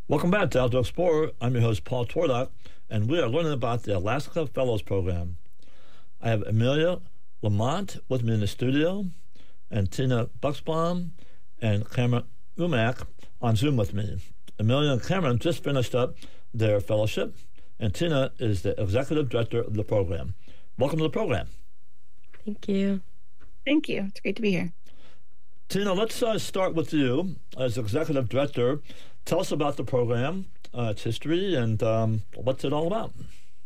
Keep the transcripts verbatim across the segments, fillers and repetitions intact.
Welcome back to Outdoor Explorer. I'm your host, Paul Tordock, and we are learning about the Alaska Fellows Program. I have Amelia Lamont with me in the studio, and Tina Buxbaum and Cameron Umack on Zoom with me. Amelia and Cameron just finished up their fellowship, and Tina is the executive director of the program. Welcome to the program. Thank you. Thank you. It's great to be here. Tina, let's uh, start with you as executive director. Tell us about the program, uh, its history, and um, what's it all about.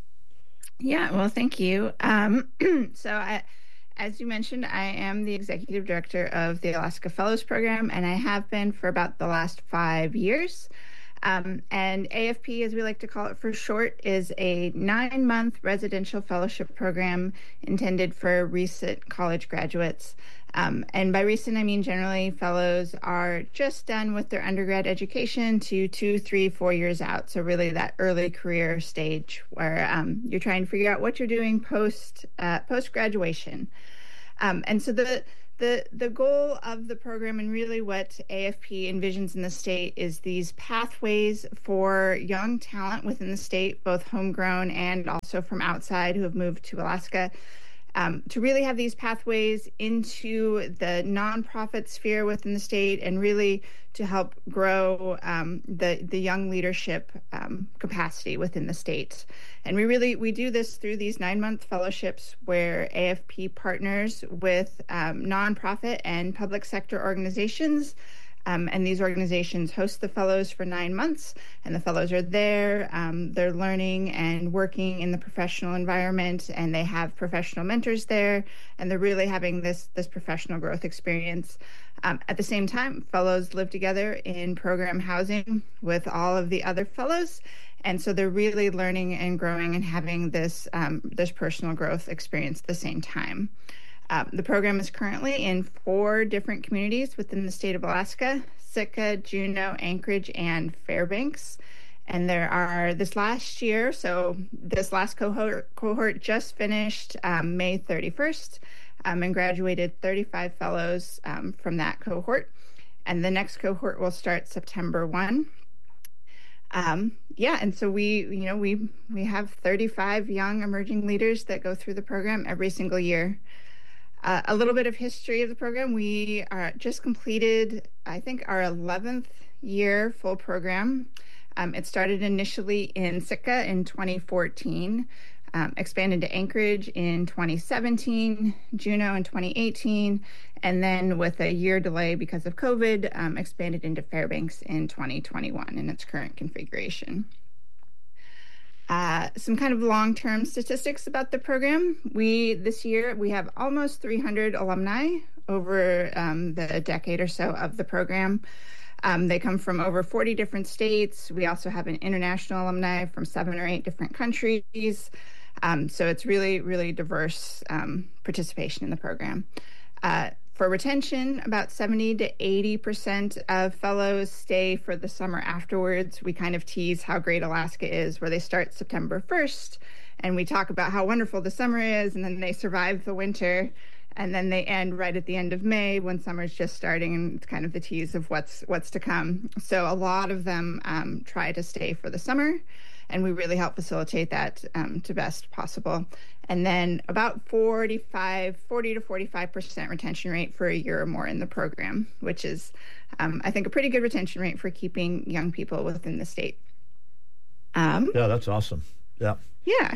Yeah, well, thank you. Um, so, I, as you mentioned, I am the executive director of the Alaska Fellows Program, and I have been for about the last five years. Um, and A F P, as we like to call it for short, is a nine-month residential fellowship program intended for recent college graduates. Um, and by recent, I mean generally fellows are just done with their undergrad education to two, three, four years out. So really that early career stage where um, you're trying to figure out what you're doing post uh, post graduation. Um, and so the the the goal of the program, and really what A F P envisions in the state, is these pathways for young talent within the state, both homegrown and also from outside who have moved to Alaska. Um, to really have these pathways into the nonprofit sphere within the state, and really to help grow um, the the young leadership um, capacity within the state. And we really we do this through these nine month fellowships where A F P partners with um, nonprofit and public sector organizations. Um, and these organizations host the fellows for nine months, and the fellows are there. Um, they're learning and working in the professional environment, and they have professional mentors there, and they're really having this this professional growth experience. Um, at the same time, fellows live together in program housing with all of the other fellows, and so they're really learning and growing and having this um, this personal growth experience at the same time. Um, the program is currently in four different communities within the state of Alaska: Sitka, Juneau, Anchorage, and Fairbanks. And there are, this last year, so this last cohort, cohort just finished um, May thirty-first um, and graduated thirty-five fellows um, from that cohort. And the next cohort will start September first. Um, yeah, and so we, you know, we, we have thirty-five young emerging leaders that go through the program every single year. Uh, a little bit of history of the program. We are just completed, I think, our eleventh year full program. Um, it started initially in Sitka in twenty fourteen, um, expanded to Anchorage in twenty seventeen, Juneau in twenty eighteen, and then with a year delay because of COVID, um, expanded into Fairbanks in twenty twenty-one in its current configuration. Uh, some kind of long-term statistics about the program. We, this year, we have almost three hundred alumni over um, the decade or so of the program. Um, they come from over forty different states. We also have an international alumni from seven or eight different countries. Um, so it's really, really diverse um, participation in the program. Uh, For retention, about seventy to eighty percent of fellows stay for the summer afterwards. We kind of tease how great Alaska is, where they start September first, and we talk about how wonderful the summer is, and then they survive the winter, and then they end right at the end of May when summer's just starting, and it's kind of the tease of what's what's to come. So a lot of them um, try to stay for the summer, and we really help facilitate that um, to best possible. And then about forty-five, forty to forty-five percent retention rate for a year or more in the program, which is, um, I think, a pretty good retention rate for keeping young people within the state. Um, yeah, that's awesome. Yeah. Yeah.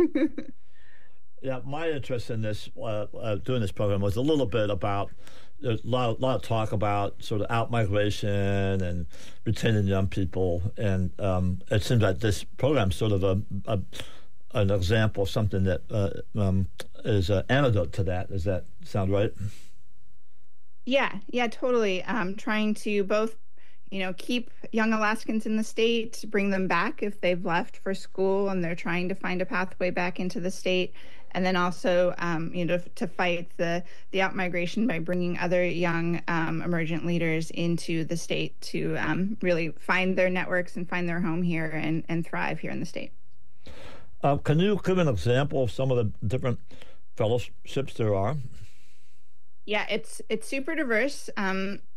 Yeah, my interest in this, uh, uh, doing this program was a little bit about, there's a lot, lot of talk about sort of out-migration and retaining young people. And um, it seems like this program is sort of a, a an example of something that uh, um, is an antidote to that. Does that sound right? Yeah, yeah, totally. Um, trying to both, you know, keep young Alaskans in the state, bring them back if they've left for school and they're trying to find a pathway back into the state. And then also, um, you know, to fight the, the out-migration by bringing other young um, emergent leaders into the state to um, really find their networks and find their home here and, and thrive here in the state. Uh, can you give an example of some of the different fellowships there are? Yeah, it's it's super diverse. Um,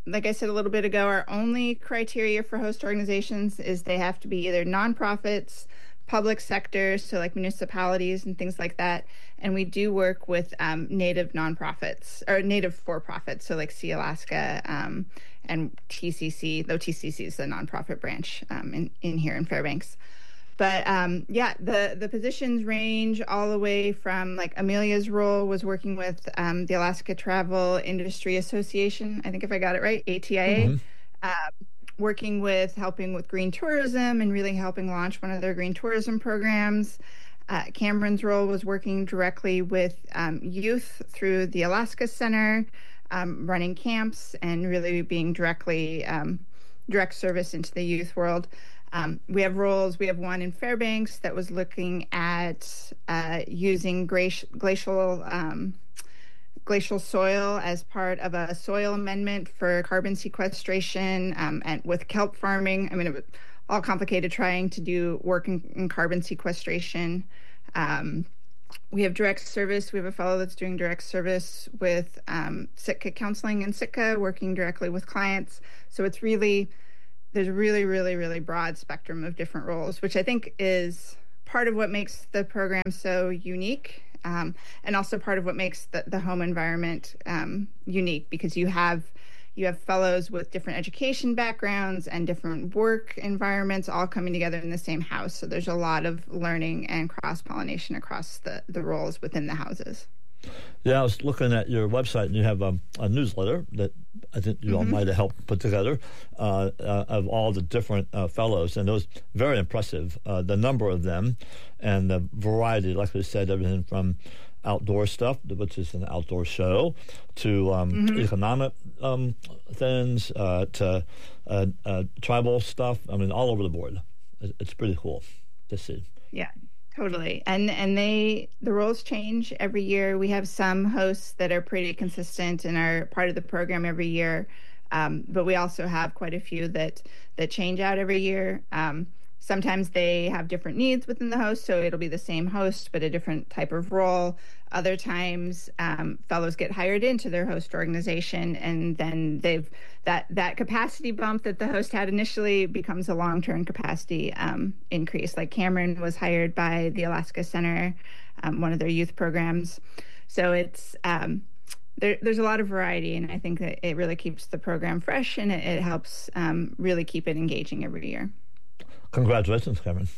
like I said a little bit ago, our only criteria for host organizations is they have to be either nonprofits, public sectors, so like municipalities and things like that. And we do work with um, native nonprofits or native for-profits, so like Sealaska um, and T C C, though T C C is the nonprofit branch um, in, in here in Fairbanks. But um, yeah, the, the positions range all the way from, like, Amelia's role was working with um, the Alaska Travel Industry Association, I think if I got it right, A T I A, mm-hmm. uh, working with helping with green tourism and really helping launch one of their green tourism programs. Uh, Cameron's role was working directly with um, youth through the Alaska Center, um, running camps and really being directly um, direct service into the youth world. Um, we have roles. We have one in Fairbanks that was looking at uh, using glacial, glacial, um, glacial soil as part of a soil amendment for carbon sequestration um, and with kelp farming. I mean, it was all complicated trying to do work in, in carbon sequestration. Um, we have direct service. We have a fellow that's doing direct service with um, Sitka Counseling and Sitka, working directly with clients. So it's really... there's a really, really, really broad spectrum of different roles, which I think is part of what makes the program so unique, um, and also part of what makes the, the home environment um, unique, because you have you have fellows with different education backgrounds and different work environments all coming together in the same house. So there's a lot of learning and cross-pollination across the, the roles within the houses. Yeah, I was looking at your website, and you have a, a newsletter that I think you mm-hmm. all might have helped put together uh, uh, of all the different uh, fellows, and it was very impressive, uh, the number of them and the variety, like we said, everything from outdoor stuff, which is an outdoor show, to um, mm-hmm. economic um, things, uh, to uh, uh, tribal stuff. I mean, all over the board. It's pretty cool to see. Yeah. Totally. And and they the roles change every year. We have some hosts that are pretty consistent and are part of the program every year. Um, but we also have quite a few that that change out every year. Um, sometimes they have different needs within the host, so it'll be the same host, but a different type of role. Other times, um, fellows get hired into their host organization, and then they've that that capacity bump that the host had initially becomes a long-term capacity um, increase. Like Cameron was hired by the Alaska Center, um, one of their youth programs. So it's um, there, there's a lot of variety, and I think that it really keeps the program fresh, and it, it helps um, really keep it engaging every year. Congratulations, Cameron,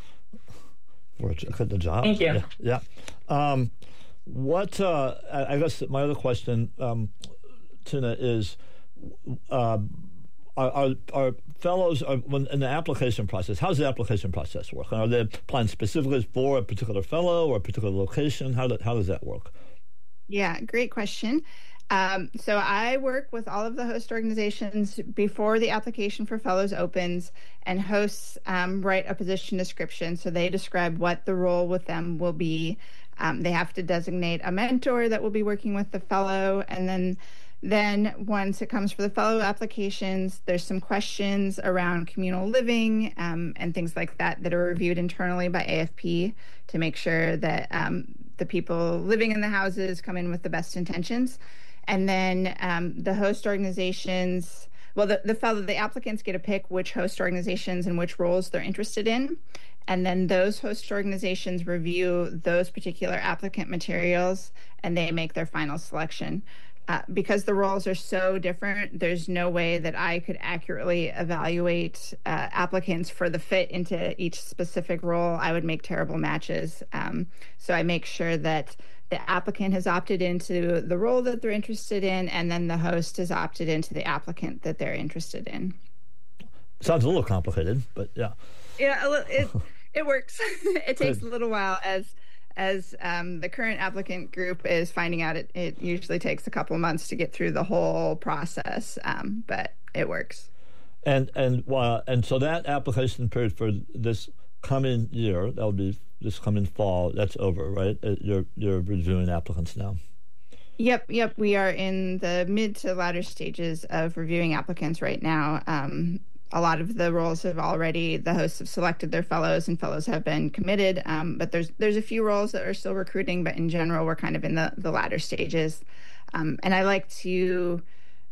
for the job. Thank you. Yeah. yeah. Um, what uh, I guess my other question, um, Tina, is uh, are, are, are fellows are, when, in the application process? How does the application process work? Are they applying specifically for a particular fellow or a particular location? How do, how does that work? Yeah, great question. Um, so I work with all of the host organizations before the application for fellows opens, and hosts um, write a position description. So they describe what the role with them will be. Um, they have to designate a mentor that will be working with the fellow. And then, then once it comes for the fellow applications, there's some questions around communal living um, and things like that that are reviewed internally by A F P to make sure that um, the people living in the houses come in with the best intentions. And then um, the host organizations, well, the, the fellow, the applicants get to pick which host organizations and which roles they're interested in. And then those host organizations review those particular applicant materials, and they make their final selection. Uh, because the roles are so different, there's no way that I could accurately evaluate uh, applicants for the fit into each specific role. I would make terrible matches. Um, so I make sure that the applicant has opted into the role that they're interested in, and then the host has opted into the applicant that they're interested in. Sounds a little complicated, but yeah. Yeah, it it works. It takes Good. a little while as as um, the current applicant group is finding out. It, it usually takes a couple of months to get through the whole process, um, but it works. And and uh, and so that application period for this coming year, that would be this coming fall, that's over, right? You're you're reviewing applicants now. Yep, yep. We are in the mid to latter stages of reviewing applicants right now. Um, a lot of the roles have already, the hosts have selected their fellows, and fellows have been committed. Um, but there's there's a few roles that are still recruiting, but in general, we're kind of in the, the latter stages. Um, and I like to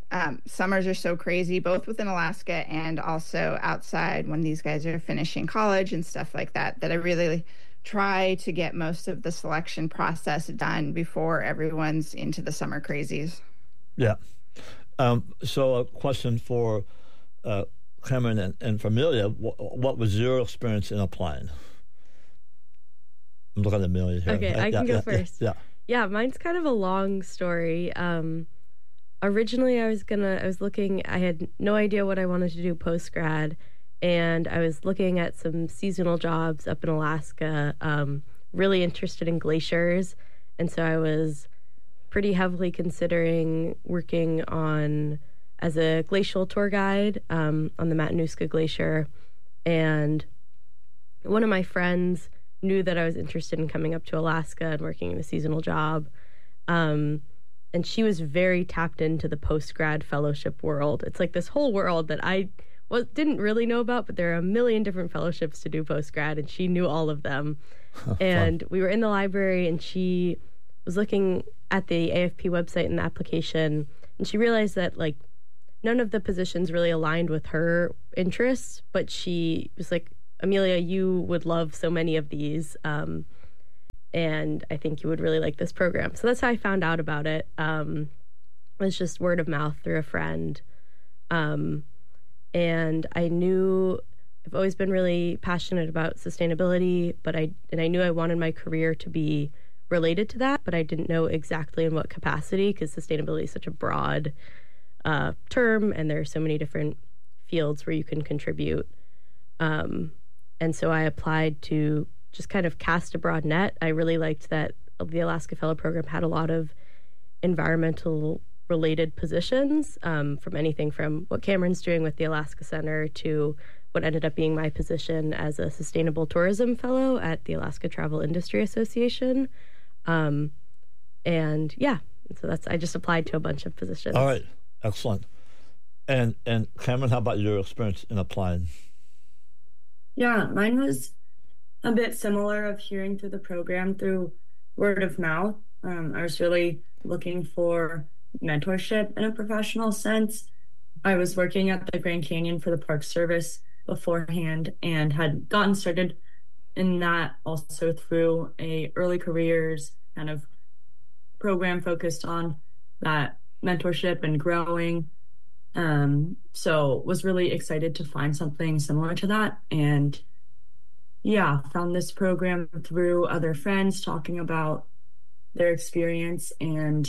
Um, summers are so crazy, both within Alaska and also outside when these guys are finishing college and stuff like that, that I really try to get most of the selection process done before everyone's into the summer crazies. Yeah. Um, so a question for uh, Cameron and, and for Amelia, wh- what was your experience in applying? I'm looking at Amelia here. Okay, I yeah, can go yeah, first. Yeah. Yeah, mine's kind of a long story. Um, originally, I was gonna, I was looking, I had no idea what I wanted to do post grad, and I was looking at some seasonal jobs up in Alaska. Um, really interested in glaciers, and so I was pretty heavily considering working on as a glacial tour guide um, on the Matanuska Glacier, and one of my friends knew that I was interested in coming up to Alaska and working in a seasonal job. Um, and she was very tapped into the post-grad fellowship world. It's like this whole world that I well, didn't really know about, but there are a million different fellowships to do post-grad, and she knew all of them. And we were in the library, and she was looking at the A F P website and the application, and she realized that, like, none of the positions really aligned with her interests, but she was like, Amelia, you would love so many of these, um, and I think you would really like this program. So that's how I found out about it. Um, it was just word of mouth through a friend. Um, and I knew I've always been really passionate about sustainability, but I and I knew I wanted my career to be related to that, but I didn't know exactly in what capacity, because sustainability is such a broad uh, term, and there are so many different fields where you can contribute. Um, And so I applied to just kind of cast a broad net. I really liked that the Alaska Fellow Program had a lot of environmental related positions, um, from anything from what Cameron's doing with the Alaska Center to what ended up being my position as a sustainable tourism fellow at the Alaska Travel Industry Association. Um, and yeah, so that's, I just applied to a bunch of positions. All right. Excellent. And, and Cameron, how about your experience in applying? Yeah, mine was a bit similar, of hearing through the program through word of mouth. Um, I was really looking for mentorship in a professional sense. I was working at the Grand Canyon for the Park Service beforehand and had gotten started in that also through a early careers kind of program focused on that mentorship and growing. Um, so was really excited to find something similar to that. And yeah, found this program through other friends talking about their experience, and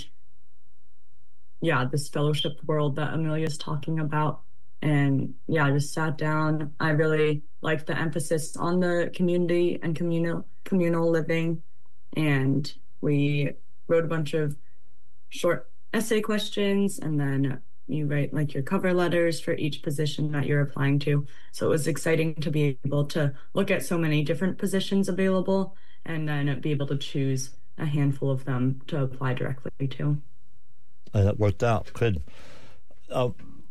yeah, this fellowship world that Amelia's talking about. And yeah, I just sat down. I really liked the emphasis on the community and communal communal living. And we wrote a bunch of short essay questions, and then you write like your cover letters for each position that you're applying to. So it was exciting to be able to look at so many different positions available and then be able to choose a handful of them to apply directly to. And that worked out. Good. Uh,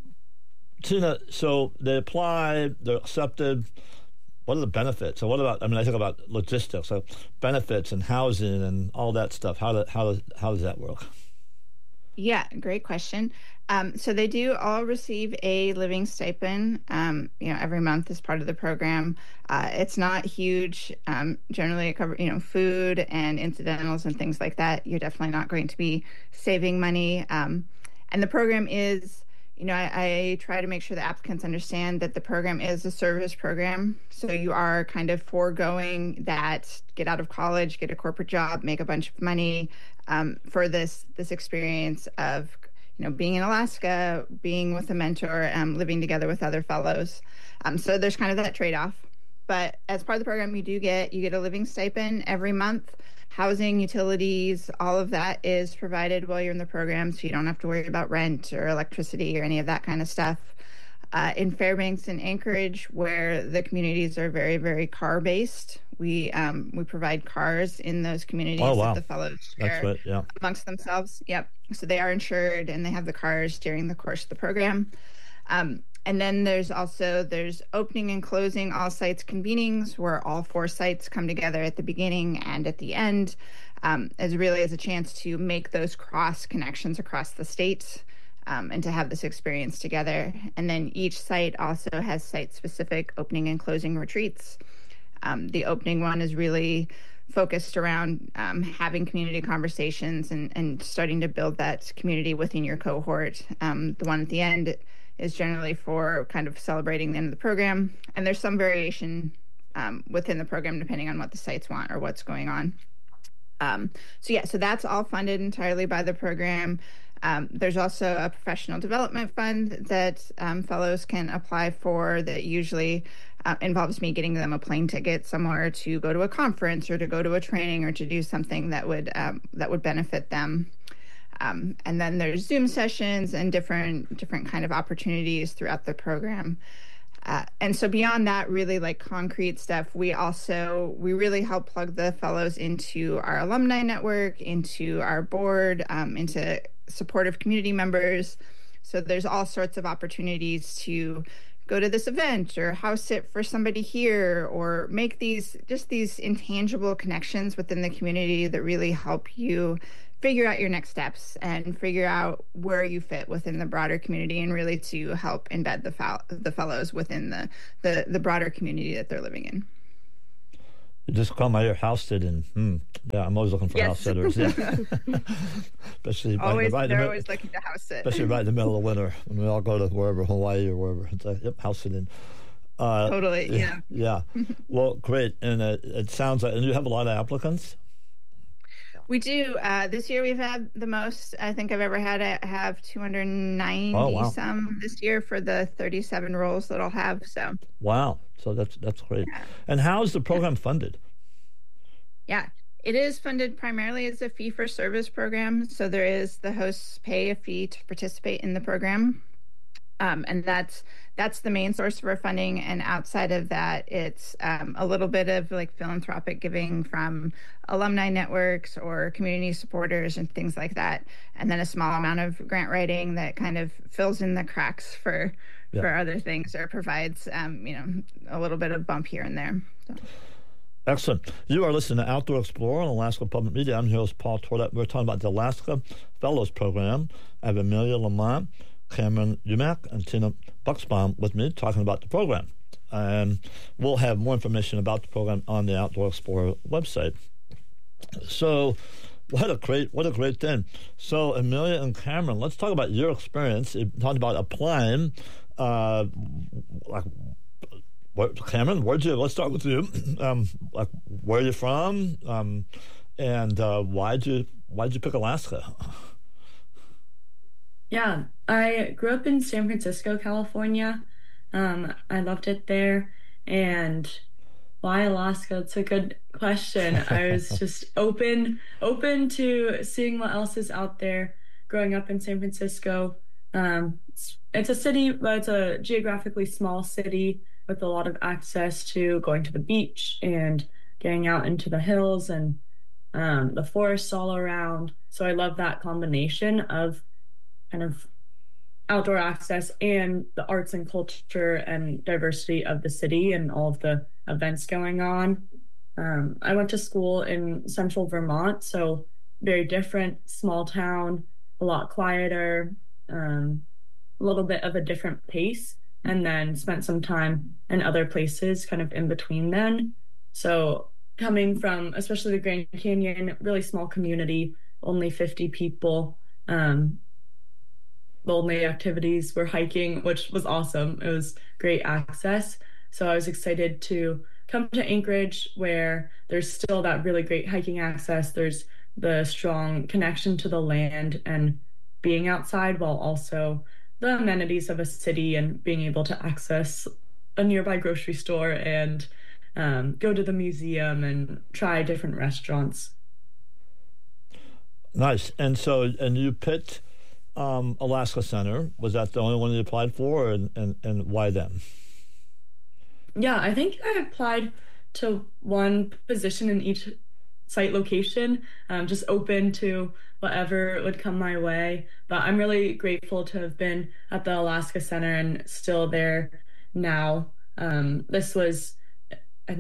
Tina, so they apply, they're accepted. What are the benefits? So what about, I mean, I think about logistics, so benefits and housing and all that stuff. How, do, how, does, how does that work? Yeah, great question. Um, so they do all receive a living stipend, um, you know, every month as part of the program. Uh, it's not huge. Um, generally, it covers, you know, food and incidentals and things like that. You're definitely not going to be saving money. Um, and the program is, you know, I, I try to make sure the applicants understand that the program is a service program. So you are kind of foregoing that get out of college, get a corporate job, make a bunch of money um, for this this experience of, you know, being in Alaska, being with a mentor, um, living together with other fellows. Um, so there's kind of that trade-off. But as part of the program, you do get, you get a living stipend every month. Housing, utilities, all of that is provided while you're in the program, so you don't have to worry about rent or electricity or any of that kind of stuff. Uh, in Fairbanks and Anchorage, where the communities are very, very car-based, we um, we provide cars in those communities oh, wow. that the fellows share That's right, yeah. amongst themselves. Yep. So they are insured and they have the cars during the course of the program. Um, and then there's also, there's opening and closing all sites convenings, where all four sites come together at the beginning and at the end, um, as really as a chance to make those cross connections across the state. um, and to have this experience together. And then each site also has site-specific opening and closing retreats. Um, the opening one is really focused around um, having community conversations and, and starting to build that community within your cohort. Um, the one at the end is generally for kind of celebrating the end of the program. And there's some variation um, within the program depending on what the sites want or what's going on. Um, so yeah, so that's all funded entirely by the program. Um, there's also a professional development fund that um, fellows can apply for that usually uh, involves me getting them a plane ticket somewhere to go to a conference or to go to a training or to do something that would um, that would benefit them. Um, and then there's Zoom sessions and different different kind of opportunities throughout the program. Uh, and so beyond that, really like concrete stuff, we also, we really help plug the fellows into our alumni network, into our board, um, into supportive community members. So there's all sorts of opportunities to go to this event or house sit for somebody here or make these, just these intangible connections within the community that really help you figure out your next steps and figure out where you fit within the broader community and really to help embed the fel- the fellows within the, the, the broader community that they're living in. You just call my ear house sitting. Hmm. Yeah, I'm always looking for yes. house sitters. Yeah. especially always, right, they're right always looking to house sit. Especially right in the middle of winter when we all go to wherever, Hawaii or wherever. It's like, yep, house sitting. Uh, totally, yeah. Yeah. Well, great. And uh, it sounds like, and you have a lot of applicants? We do. Uh, this year we've had the most I think I've ever had. I have two hundred ninety oh, wow. some this year for the thirty-seven roles that I'll have. So wow, so that's that's great. Yeah. And how is the program yeah. funded? Yeah, it is funded primarily as a fee for service program. So there is the hosts pay a fee to participate in the program. Um, and that's that's the main source for funding. And outside of that, it's um, a little bit of like philanthropic giving from alumni networks or community supporters and things like that. And then a small amount of grant writing that kind of fills in the cracks for yeah. for other things or provides, um, you know, a little bit of bump here and there. So. Excellent. You are listening to Outdoor Explorer on Alaska Public Media. I'm your host, Paul Tordat. We're talking about the Alaska Fellows Program. I have Amelia Lamont, Cameron Umack, and Tina Bucksbaum with me talking about the program. And we'll have more information about the program on the Outdoor Explorer website. So what a great what a great thing. So Amelia and Cameron, let's talk about your experience. You talked about applying. Uh, like, where, Cameron, where'd you, let's start with you. Um, like, where are you from? Um, and uh, why'd you why'd you pick Alaska? Yeah, I grew up in San Francisco, California. Um, I loved it there. And why Alaska? It's a good question. I was just open, open to seeing what else is out there. Growing up in San Francisco, um, it's, it's a city, but it's a geographically small city with a lot of access to going to the beach and getting out into the hills and um, the forests all around. So I love that combination of kind of outdoor access and the arts and culture and diversity of the city and all of the events going on. Um, I went to school in central Vermont, so very different, small town, a lot quieter, um, a little bit of a different pace, and then spent some time in other places kind of in between then. So coming from, especially the Grand Canyon, really small community, only fifty people, um, the only activities were hiking, which was awesome. It was great access. So I was excited to come to Anchorage where there's still that really great hiking access. There's the strong connection to the land and being outside while also the amenities of a city and being able to access a nearby grocery store and um, go to the museum and try different restaurants. Nice. And so, and you picked Um, Alaska Center. Was that the only one you applied for, and, and, and why then? Yeah, I think I applied to one position in each site location, um, just open to whatever would come my way. But I'm really grateful to have been at the Alaska Center and still there now. Um, this was, I think,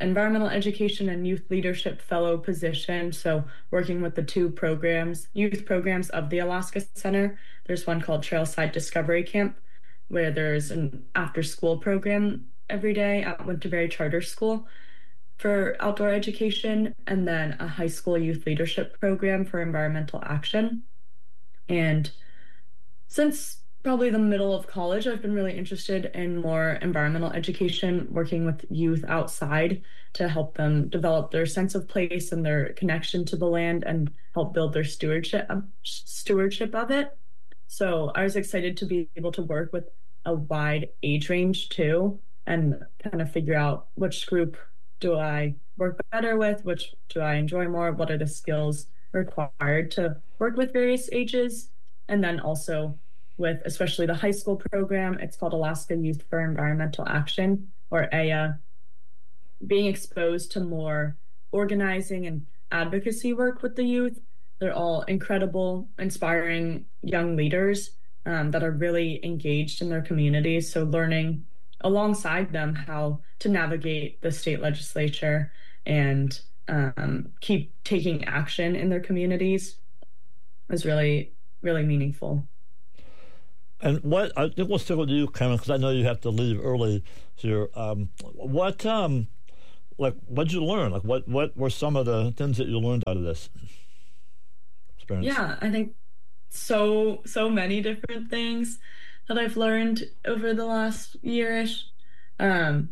environmental education and youth leadership fellow position. So working with the two programs, youth programs of the Alaska Center. There's one called Trailside Discovery Camp, where there's an after-school program every day at Winterberry Charter School for outdoor education, and then a high school youth leadership program for environmental action. And since probably the middle of college, I've been really interested in more environmental education, working with youth outside to help them develop their sense of place and their connection to the land and help build their stewardship stewardship of it. So I was excited to be able to work with a wide age range too, and kind of figure out which group do I work better with, which do I enjoy more, what are the skills required to work with various ages, and then also with especially the high school program. It's called Alaska Youth for Environmental Action, or A Y A, being exposed to more organizing and advocacy work with the youth. They're all incredible, inspiring young leaders um, that are really engaged in their communities. So learning alongside them how to navigate the state legislature and um, keep taking action in their communities was really, really meaningful. And what, I think we'll stick with you, Cameron, because I know you have to leave early here. Um, what, um, like, what did you learn? Like, what, what were some of the things that you learned out of this experience? Yeah, I think so, so many different things that I've learned over the last year-ish. Um,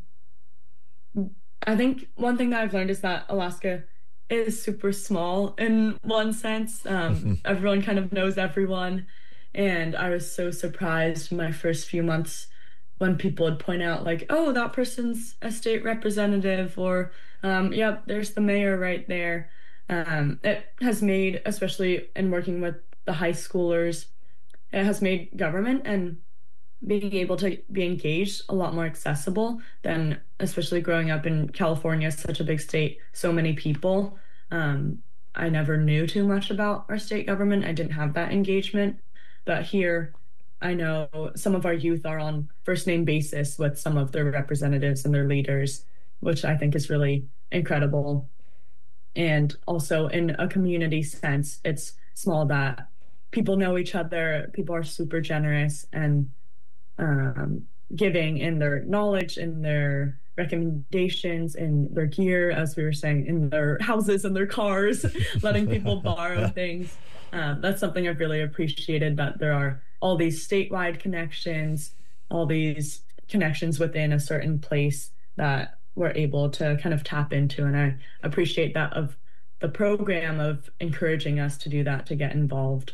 I think one thing that I've learned is that Alaska is super small in one sense. Um, everyone kind of knows everyone. And I was so surprised in my first few months when people would point out, like, oh, that person's a state representative, or, um, yep, there's the mayor right there. Um, it has made, especially in working with the high schoolers, it has made government and being able to be engaged a lot more accessible than, especially growing up in California, such a big state, so many people. Um, I never knew too much about our state government. I didn't have that engagement. But here, I know some of our youth are on first name basis with some of their representatives and their leaders, which I think is really incredible. And also in a community sense, it's small that people know each other, people are super generous and um, giving in their knowledge, in their recommendations, in their gear, as we were saying, in their houses and their cars, letting people borrow things. Um, that's something I've really appreciated, that there are all these statewide connections, all these connections within a certain place that we're able to kind of tap into. And I appreciate that of the program of encouraging us to do that, to get involved.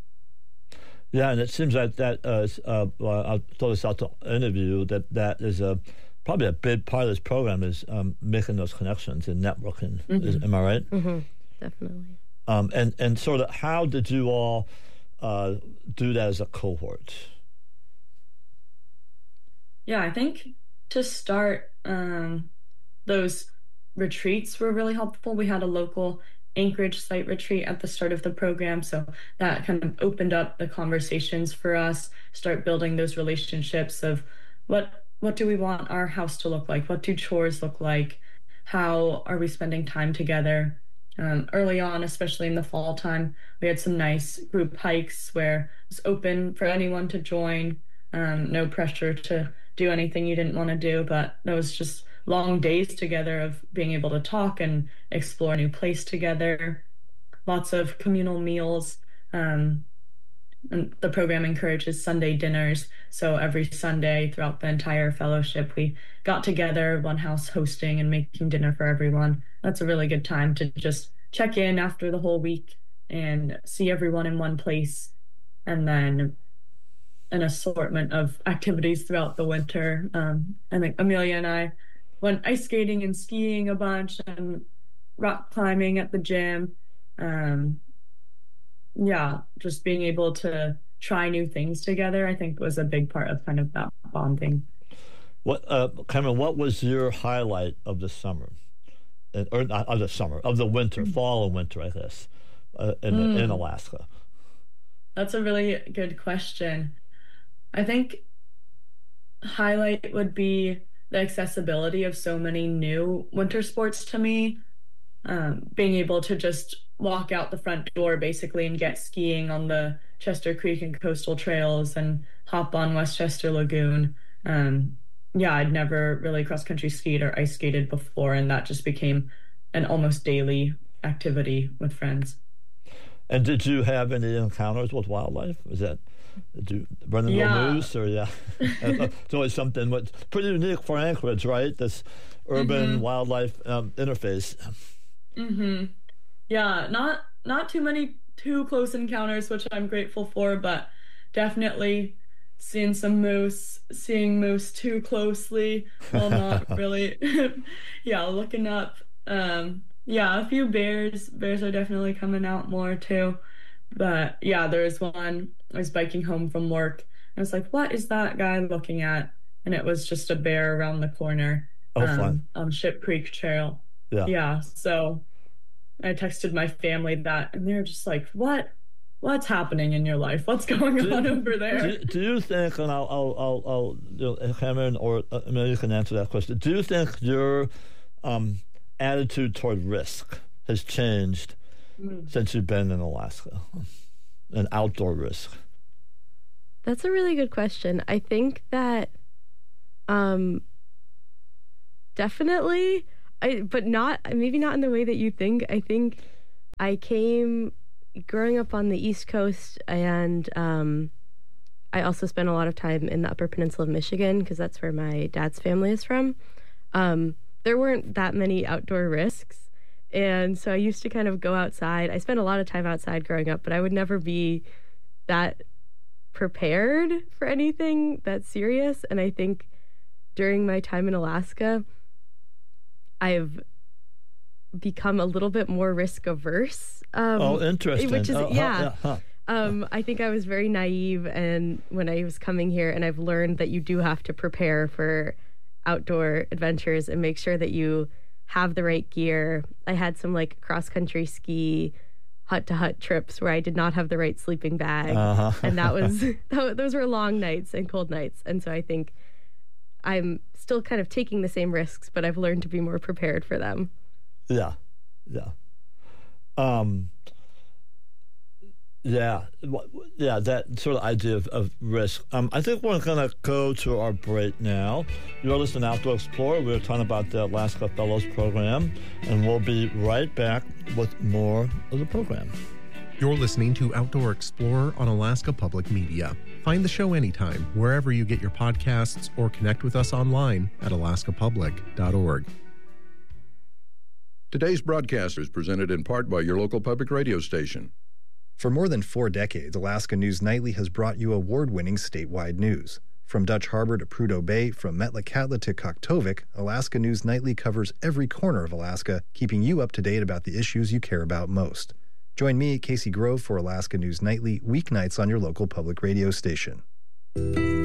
Yeah, and it seems like that, uh, uh, well, I'll throw this out to interview, that that is a, probably a big part of this program is um, making those connections and networking. Mm-hmm. Is, am I right? Mm-hmm. Definitely. Um, and, and sort of how did you all uh, do that as a cohort? Yeah, I think to start, um, those retreats were really helpful. We had a local Anchorage site retreat at the start of the program, so that kind of opened up the conversations for us, start building those relationships of what what do we want our house to look like? What do chores look like? How are we spending time together? Um, early on, especially in the fall time, we had some nice group hikes where it was open for anyone to join. Um, no pressure to do anything you didn't want to do, but there was just long days together of being able to talk and explore a new place together. Lots of communal meals. Um, and the program encourages Sunday dinners. So every Sunday throughout the entire fellowship, we got together, one house hosting and making dinner for everyone. That's a really good time to just check in after the whole week and see everyone in one place. And then an assortment of activities throughout the winter. Um, I think Amelia and I went ice skating and skiing a bunch and rock climbing at the gym. Um, yeah, just being able to try new things together, I think, was a big part of kind of that bonding. What, uh, Cameron, what was your highlight of the summer? Or not of the summer, of the winter, mm. fall and winter, I guess, uh, in, mm. in Alaska? That's a really good question. I think highlight would be the accessibility of so many new winter sports to me. Um, being able to just walk out the front door basically and get skiing on the Chester Creek and coastal trails and hop on Westchester Lagoon. Um, yeah, I'd never really cross-country skied or ice skated before, and that just became an almost daily activity with friends. And did you have any encounters with wildlife? Was that, did you run into Yeah. a moose? Or yeah, it's always something what's pretty unique for Anchorage, right? This urban Mm-hmm. wildlife um, interface. Mm-hmm. Yeah, not not too many too close encounters, which I'm grateful for, but definitely seeing some moose, seeing moose too closely while not really, yeah, looking up. Um, yeah, a few bears. Bears are definitely coming out more too. But yeah, there was one, I was biking home from work. And I was like, what is that guy looking at? And it was just a bear around the corner Oh, um, fun. on Ship Creek Trail. Yeah. Yeah, so I texted my family that, and they were just like, what? What's happening in your life? What's going Do- on over there? Do, do you think, and I'll, I'll, I'll, I'll you know, Cameron or uh, Amelia, you can answer that question. Do you think your um, attitude toward risk has changed Mm. since you've been in Alaska? An outdoor risk. That's a really good question. I think that um definitely I but not maybe not in the way that you think. I think I came growing up on the East Coast, and um I also spent a lot of time in the Upper Peninsula of Michigan because that's where my dad's family is from. Um there weren't that many outdoor risks. And so I used to kind of go outside. I spent a lot of time outside growing up, but I would never be that prepared for anything that's serious. And I think during my time in Alaska, I've become a little bit more risk averse. Um, Oh, interesting. Which is, Oh, huh, yeah. huh. Um, I think I was very naive, and when I was coming here, and I've learned that you do have to prepare for outdoor adventures and make sure that you have the right gear. I had some like cross country ski hut to hut trips where I did not have the right sleeping bag, Uh-huh. and that was that, those were long nights and cold nights. And so I think I'm still kind of taking the same risks, but I've learned to be more prepared for them. Yeah, yeah, um, yeah, wh- yeah. That sort of idea of, of risk. Um, I think we're going to go to our break now. You're listening to Outdoor Explorer. We're talking about the Alaska Fellows Program, and we'll be right back with more of the program. You're listening to Outdoor Explorer on Alaska Public Media. Find the show anytime, wherever you get your podcasts, or connect with us online at alaska public dot org. Today's broadcast is presented in part by your local public radio station. For more than four decades, Alaska News Nightly has brought you award-winning statewide news. From Dutch Harbor to Prudhoe Bay, from Metlakatla to Koktovik, Alaska News Nightly covers every corner of Alaska, keeping you up to date about the issues you care about most. Join me, Casey Grove, for Alaska News Nightly, weeknights on your local public radio station.